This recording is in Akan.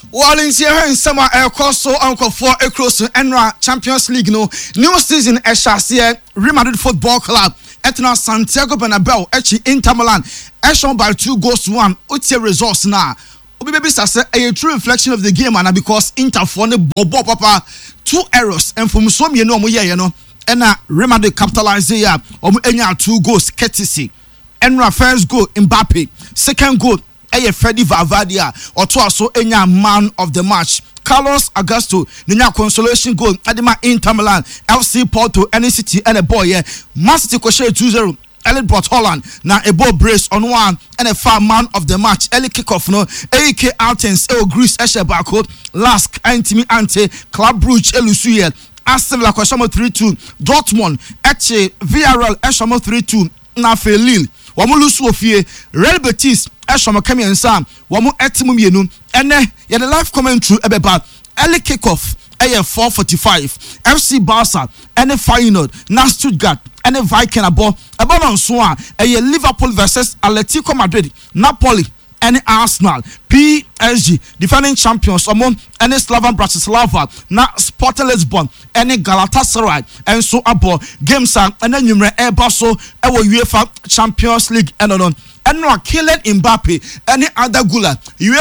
Wallins here in summer so uncle for a cross Enra Champions League no new season Eshase Real Madrid Football Club etna Santiago Bernabeu echi Inter Milan eshon by 2-1 utie results na obi baby say a true reflection of the game and because Inter for ne bobo papa 2 errors and from so mienu omo ye no ena Real Madrid capitalize here omo enya 2 goals courtesy Enra first goal Mbappe second goal Freddy Valverde or so enya man of the match Carlos Augusto ninya consolation goal adima Inter Milan FC Porto NCT and a boy Man City ko share 2-0 Erling Braut Haaland na a ball brace on one and a far man of the match early kickoff no AK Athens Greece Eshebako Lask Antimi Ante Club Brugge Elusuye Aston Villa ko 3-2 Dortmund Eche Villarreal Eshamo 3-2 na Lille Wamu lusu ofie Real Betis Eshoma kamiensa wamu etimu mienu ene ya the live commentary ebeba early kickoff 4:45 FC Barca ene Feyenoord na Stuttgart ene Viking abo nso a Liverpool versus Atletico Madrid Napoli ene Arsenal PSG defending champions omo ene Slavan Bratislava na Sporting Lisbon ene Galatasaray enso abo games ene numere eba so ewo UEFA Champions League eno no Kylian Mbappe any other goaler